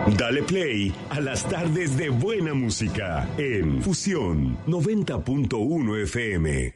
Dale play a las tardes de buena música en Fusión 90.1 FM.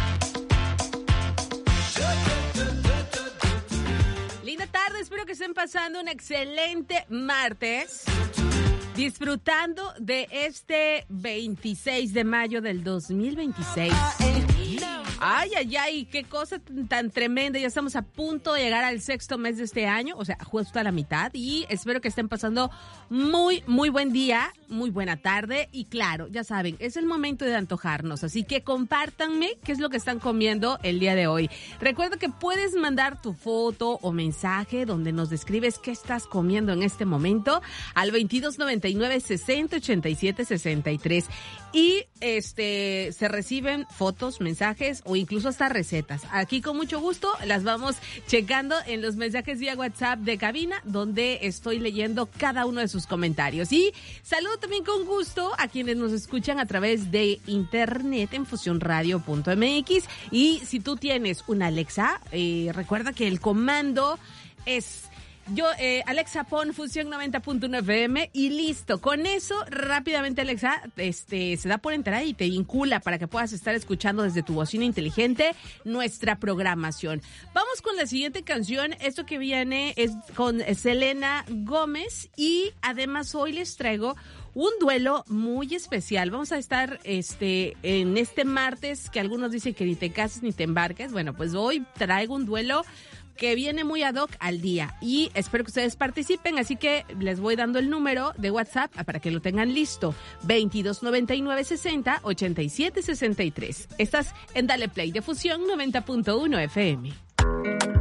Linda tarde, espero que estén pasando un excelente martes. Disfrutando de este 26 de mayo del 2026. Ay, ay, ay, qué cosa tan tremenda. Ya estamos a punto de llegar al sexto mes de este año, o sea, justo a la mitad. Y espero que estén pasando muy, muy buen día, muy buena tarde. Y claro, ya saben, es el momento de antojarnos. Así que compártanme qué es lo que están comiendo el día de hoy. Recuerda que puedes mandar tu foto o mensaje donde nos describes qué estás comiendo en este momento al 2299 60 87 63. Y se reciben fotos, mensajes o incluso hasta recetas. Aquí con mucho gusto las vamos checando en los mensajes vía WhatsApp de cabina, donde estoy leyendo cada uno de sus comentarios. Y saludo también con gusto a quienes nos escuchan a través de internet en fusionradio.mx. Y si tú tienes una Alexa, recuerda que el comando es... Alexa, pon Fusión 90.1 FM y listo. Con eso, rápidamente Alexa se da por enterada y te vincula para que puedas estar escuchando desde tu bocina inteligente nuestra programación. Vamos con la siguiente canción. Esto que viene es con Selena Gómez y además hoy les traigo un duelo muy especial. Vamos a estar en este martes que algunos dicen que ni te cases ni te embarques. Bueno, pues hoy traigo un duelo que viene muy ad hoc al día y espero que ustedes participen, así que les voy dando el número de WhatsApp para que lo tengan listo, 2299 60 87 63. Estás en Dale Play de Fusión 90.1 FM.